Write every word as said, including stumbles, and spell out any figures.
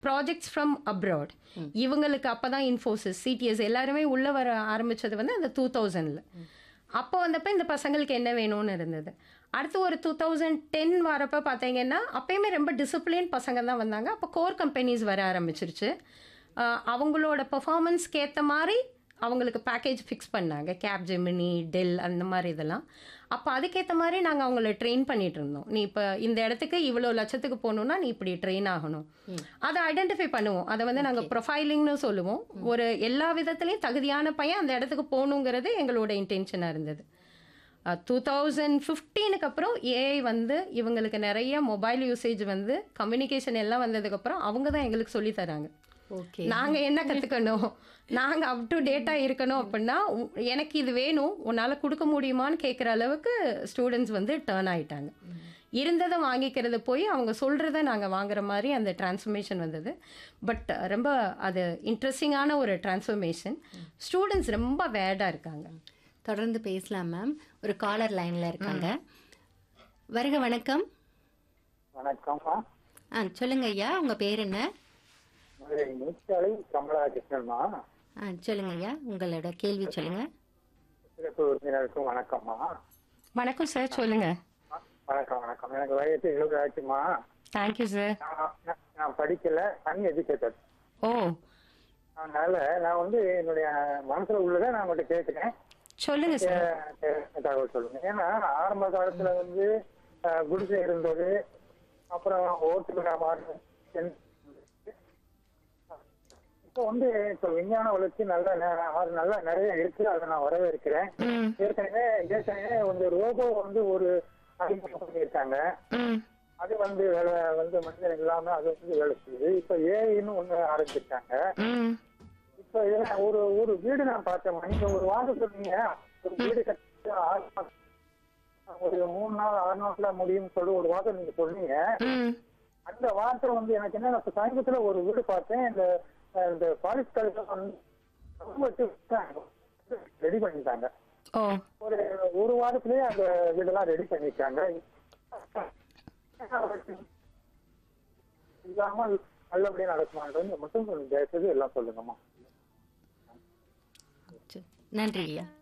Projects from abroad. இவங்களுக்கு அப்போ தான் இன்ஃபோசிஸ், சிடிஎஸ் எல்லாருமே உள்ளே வர ஆரம்பித்தது வந்து அந்த டூ தௌசண்டில். அப்போ வந்தப்போ இந்த பசங்களுக்கு என்ன வேணும்னு இருந்தது. அடுத்து ஒரு டூ தௌசண்ட் டென் வரப்போ பார்த்தீங்கன்னா அப்போயுமே ரொம்ப டிசிப்ளின் பசங்க தான் வந்தாங்க. அப்போ கோர் கம்பெனிஸ் வர ஆரம்பிச்சிருச்சு. அவங்களோட பெர்ஃபார்மன்ஸ்க்கு ஏற்ற மாதிரி அவங்களுக்கு பேக்கேஜ் ஃபிக்ஸ் பண்ணாங்க. கேப் ஜெமினி, டெல் அந்த மாதிரி இதெல்லாம். அப்போ அதுக்கேற்ற மாதிரி நாங்கள் அவங்கள ட்ரெயின் பண்ணிட்டு இருந்தோம். நீ இப்போ இந்த இடத்துக்கு இவ்வளோ லட்சத்துக்கு போகணுன்னா நீ இப்படி ட்ரெயின் ஆகணும். அதை ஐடென்டிஃபை பண்ணுவோம். அதை வந்து நாங்கள் ப்ரொஃபைலிங்னு சொல்லுவோம். ஒரு எல்லா விதத்துலேயும் தகுதியான பையன் அந்த இடத்துக்கு போகணுங்கிறது எங்களோட இன்டென்ஷனாக இருந்தது. டூ தௌசண்ட் ஃபிஃப்டீனுக்கு அப்புறம் ஏஐ வந்து இவங்களுக்கு நிறைய மொபைல் யூசேஜ் வந்து கம்யூனிகேஷன் எல்லாம் வந்ததுக்கப்புறம் அவங்க தான் எங்களுக்கு சொல்லி தராங்க. ஓகே, நாங்கள் என்ன கற்றுக்கணும், நாங்கள் அப் டு டேட்டாக இருக்கணும் அப்படின்னா எனக்கு இது வேணும் உன்னால் கொடுக்க முடியுமான்னு கேட்குற அளவுக்கு ஸ்டூடெண்ட்ஸ் வந்து டேர்ன் ஆகிட்டாங்க. இருந்ததை வாங்கிக்கிறது போய் அவங்க சொல்கிறத நாங்கள் வாங்குற மாதிரி அந்த டிரான்ஸ்ஃபர்மேஷன் வந்தது. பட் ரொம்ப அது இன்ட்ரெஸ்டிங்கான ஒரு டிரான்ஸ்ஃபர்மேஷன். ஸ்டூடெண்ட்ஸ் ரொம்ப வேடாக இருக்காங்க. தொடர்ந்து பேசலாம் மேம். ஒரு காலர் லைனில் இருக்காங்க. வருக, வணக்கம். வணக்கம்மா. ஆ சொல்லுங்க ஐயா, உங்கள் பேர் என்ன? முச்சாலை கமலாகிருஷ்ணன்மா. ஆ சொல்லுங்க ஐயா, உங்களோட கேள்வி சொல்லுங்க. சிறப்பு உறுப்பினருக்கும் வணக்கம்மா. வணக்கம் சார், சொல்லுங்கள். வணக்கம் வணக்கம். எனக்கு வயசு எழுபது ஆச்சுமா. Thank you sir. நான் நான் படிக்கல, அன் எஜுகேட்டட். ஓ, அதனால நான் வந்து என்னுடைய மனசுல உள்ளதை நான் உங்கள்கிட்ட கேட்குறேன். சொல்லுங்க சார். தகவல் சொல்லுங்க. ஏன்னா ஆரம்ப காலத்துல வந்து குடிசை இருந்தது, அப்புறம் ஓட்டுநரா மாறு. இப்போ வந்து இப்போ விஞ்ஞான வளர்ச்சி நல்ல நல்லா நிறைய இருக்கு, அதை நான் வரவேற்கிறேன். ஏற்கனவே ஏற்கனவே வந்து ரோபோ வந்து ஒரு அறிமுகம் பண்ணியிருக்காங்க. அது வந்து வேலை வந்து மனிதன் இல்லாம அது வந்து வேலை செய்யுது. இப்ப ஏஐன்னு ஒண்ணு ஆரம்பிச்சிருக்காங்க. இப்ப ஒரு ஒரு வீடு நான் பார்த்தேன். நீங்க ஒரு வாரம் சொன்னீங்க, ஒரு வீடு கட்டி ஆறு மாசம் ஒரு மூணு நாள் ஆறு நாள்ல முடியும்னு சொல்லி ஒரு வாரம் நீங்க சொன்னீங்க. அந்த வாரத்துல வந்து எனக்கு என்ன, இப்ப சமீபத்துல ஒரு வீடு பார்த்தேன். இந்த இந்த பாலிஸ் கலெக்ஷன் ரெடி பண்ணிட்டாங்க. ஒரு ஒரு வாரத்திலேயே அந்த வீடெல்லாம் ரெடி பண்ணிட்டாங்க. இல்லாமல் நல்லபடியா நடக்குமான்றது மட்டும் பேசுறது எல்லாம் சொல்லுங்கம்மா. நன்றி ஐயா.